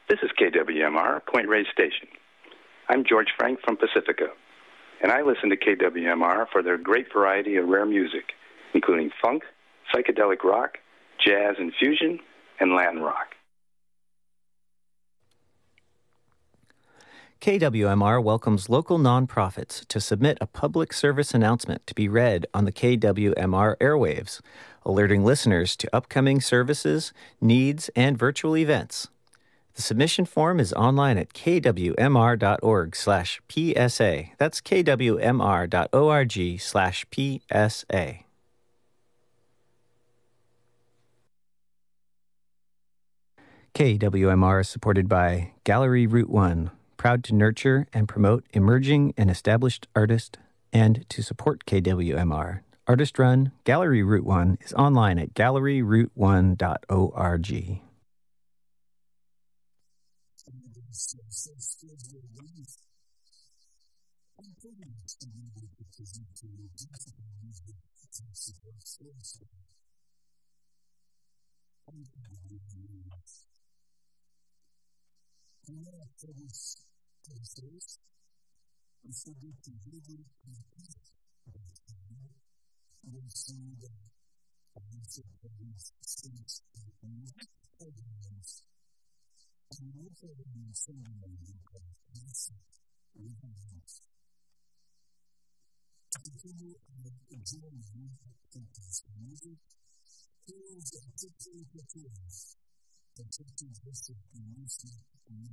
This is KWMR, Point Reyes Station. I'm George Frank from Pacifica, and I listen to KWMR for their great variety of rare music, including funk, psychedelic rock, jazz and fusion, and Latin rock. KWMR welcomes local nonprofits to submit a public service announcement to be read on the KWMR airwaves, alerting listeners to upcoming services, needs, and virtual events. The submission form is online at kwmr.org/PSA. That's kwmr.org/PSA. KWMR is supported by Gallery Route 1, proud to nurture and promote emerging and established artists, and to support KWMR. Artist-run, Gallery Route 1 is online at galleryroute1.org.